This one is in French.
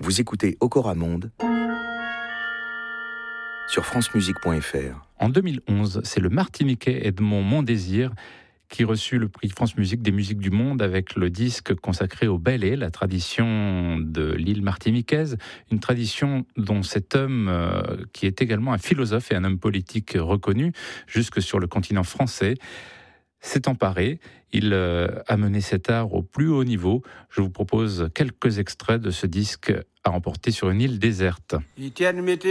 Vous écoutez Okora Monde sur francemusique.fr. En 2011, c'est le Martiniquais Edmond Mondésir qui reçut le prix France Musique des musiques du monde avec le disque consacré au ballet, la tradition de l'île martiniquaise, une tradition dont cet homme, qui est également un philosophe et un homme politique reconnu, jusque sur le continent français, s'est emparé. Il a mené cet art au plus haut niveau. Je vous propose quelques extraits de ce disque à emporter sur une île déserte.